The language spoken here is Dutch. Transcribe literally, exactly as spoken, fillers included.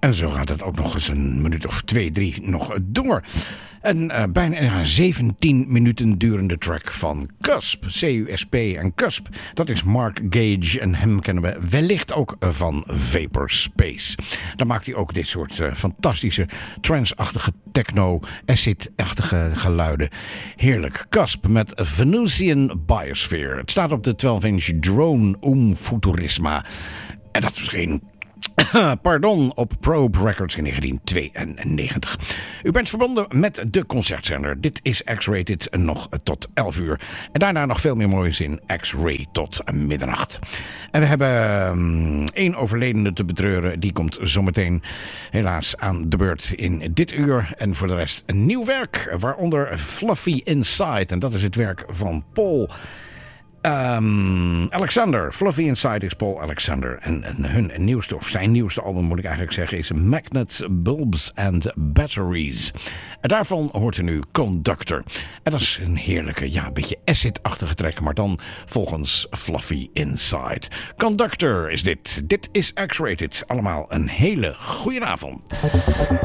En zo gaat het ook nog eens een minuut of twee, drie nog door. Een uh, bijna zeventien minuten durende track van Cusp, C U S P. En Cusp, dat is Mark Gage en hem kennen we wellicht ook uh, van Vapor Space. Dan maakt hij ook dit soort uh, fantastische trance-achtige techno, acid-achtige geluiden. Heerlijk. Cusp met Venusian Biosphere. Het staat op de twaalf inch Drone Um Futurisma. En dat verscheen Pardon, op Probe Records in negentien tweeënnegentig. U bent verbonden met de concertzender. Dit is X-Rated nog tot elf uur. En daarna nog veel meer moois in X-Ray tot middernacht. En we hebben um, één overledene te betreuren. Die komt zometeen helaas aan de beurt in dit uur. En voor de rest een nieuw werk, waaronder Fluffy Inside. En dat is het werk van Paul Um, Alexander. Fluffy Inside is Paul Alexander. En, en hun nieuwste, of zijn nieuwste album moet ik eigenlijk zeggen, is Magnets, Bulbs and Batteries. En daarvan hoort u nu Conductor. En dat is een heerlijke, ja, een beetje acid-achtige track, maar dan volgens Fluffy Inside. Conductor is dit. Dit is X-Rated. Allemaal een hele goede avond.